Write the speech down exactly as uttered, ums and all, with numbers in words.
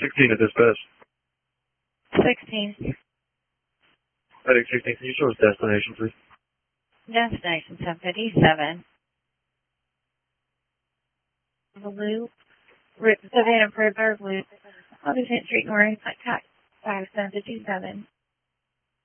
sixteen at dispatch. sixteen. Heading sixteen, can you show us destination, please? Destination ten fifty-seven. The loop. Savannah Prairie Loop. Augustine Street North, five seven fifty-seven.